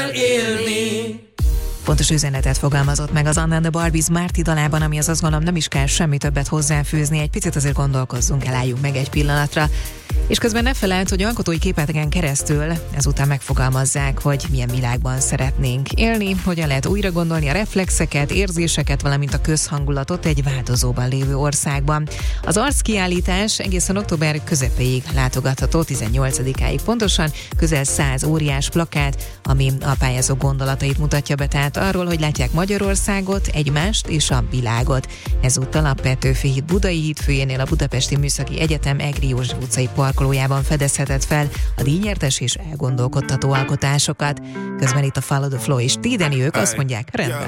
élni. Pontos üzenetet fogalmazott meg az Anna and the Barbies Márti dalában, ami az azt gondolom nem is kell semmi többet hozzáfűzni, egy picit azért gondolkozzunk, elálljuk meg egy pillanatra. És közben ne felejtsd, hogy alkotói képleteken keresztül ezután megfogalmazzák, hogy milyen világban szeretnénk élni, hogyan lehet újra gondolni a reflexeket, érzéseket, valamint a közhangulatot egy változóban lévő országban. Az arckiállítás egészen október közepéig látogatható, 18-áig pontosan, közel 100 óriás plakát, ami a pályázók gondolatait mutatja be, tehát arról, hogy látják Magyarországot, egymást és a világot. Ezúttal a Petőfi híd Budai hídfőjénél a Budapesti Műszaki Egyetem Egri József utcai parkolójában fedezheted fel a díjnyertes és elgondolkodtató alkotásokat. Közben itt a Follow the Flow és Tideni, ők azt mondják, rendben